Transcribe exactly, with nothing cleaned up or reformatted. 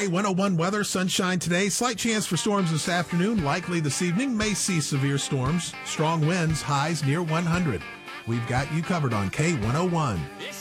K one oh one weather, sunshine today. Slight chance for storms this afternoon. Likely this evening. May see severe storms. Strong winds, highs near one hundred. We've got you covered on K one oh one.